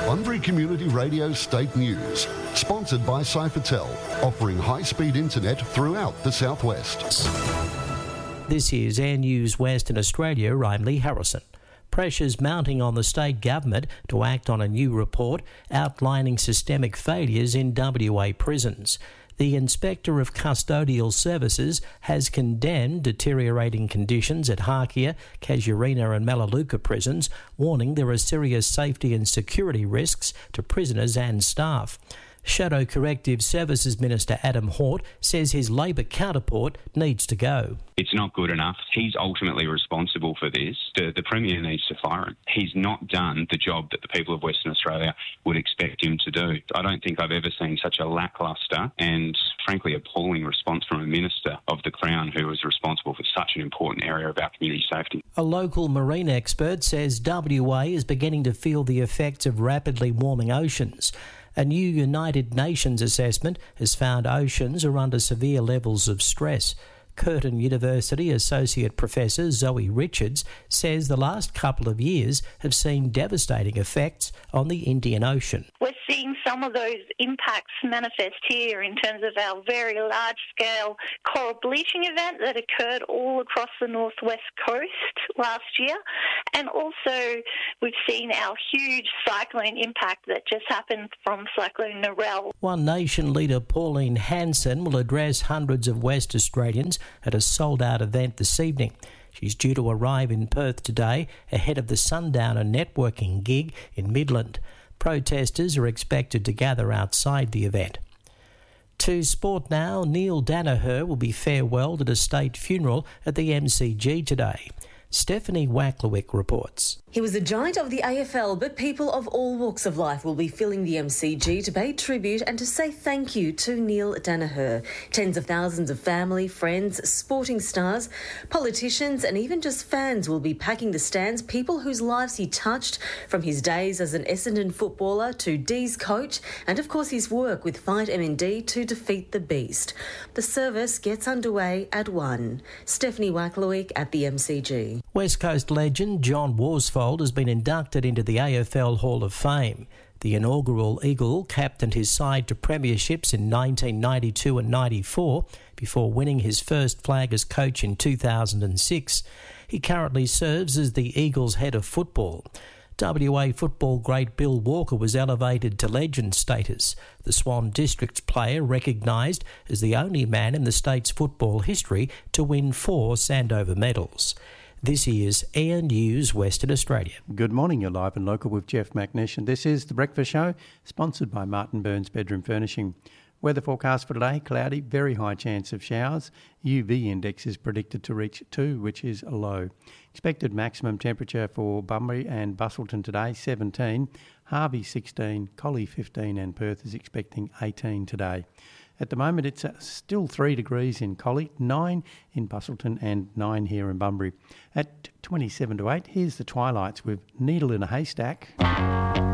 Bunbury Community Radio State News, sponsored by Cyphertel, offering high-speed internet throughout the southwest. This is Air News Western Australia. I'm Lee Harrison. Pressures mounting on the state government to act on a new report outlining systemic failures in WA prisons. The Inspector of Custodial Services has condemned deteriorating conditions at Harkia, Casuarina and Melaleuca prisons, warning there are serious safety and security risks to prisoners and staff. Shadow Corrective Services Minister Adam Hort says his Labor counterpart needs to go. It's not good enough. He's ultimately responsible for this. The Premier needs to fire him. He's not done the job that the people of Western Australia would expect him to do. I don't think I've ever seen such a lacklustre and, frankly, appalling response from a Minister of the Crown who is responsible for such an important area of our community safety. A local marine expert says WA is beginning to feel the effects of rapidly warming oceans. A new United Nations assessment has found oceans are under severe levels of stress. Curtin University Associate Professor Zoe Richards says the last couple of years have seen devastating effects on the Indian Ocean. We're seeing some of those impacts manifest here in terms of our very large-scale coral bleaching event that occurred all across the northwest coast last year. And also we've seen our huge cyclone impact that just happened from Cyclone Narelle. One Nation leader Pauline Hanson will address hundreds of West Australians at a sold-out event this evening. She's due to arrive in Perth today ahead of the Sundowner networking gig in Midland. Protesters are expected to gather outside the event. To sport now, Neil Danaher will be farewelled at a state funeral at the MCG today. Stephanie Wacklewick reports. He was a giant of the AFL, but people of all walks of life will be filling the MCG to pay tribute and to say thank you to Neil Danaher. Tens of thousands of family, friends, sporting stars, politicians and even just fans will be packing the stands, people whose lives he touched, from his days as an Essendon footballer to D's coach and of course his work with Fight MND to defeat the beast. The service gets underway at 1. Stephanie Wacklewick at the MCG. West Coast legend John Worsfold has been inducted into the AFL Hall of Fame. The inaugural Eagle captained his side to premierships in 1992 and 94 before winning his first flag as coach in 2006. He currently serves as the Eagles' head of football. WA football great Bill Walker was elevated to legend status. The Swan Districts player recognised as the only man in the state's football history to win 4 Sandover medals. This is Air News Western Australia. Good morning, you're live and local with Jeff McNish, and this is The Breakfast Show, sponsored by Martin Burns Bedroom Furnishing. Weather forecast for today, cloudy, very high chance of showers. UV index is predicted to reach 2, which is a low. Expected maximum temperature for Bunbury and Busselton today, 17. Harvey, 16. Collie, 15. And Perth is expecting 18 today. At the moment, it's still 3 degrees in Collie, 9 in Busselton and 9 here in Bunbury. At 27 to 8, here's the twilights with Needle in a Haystack.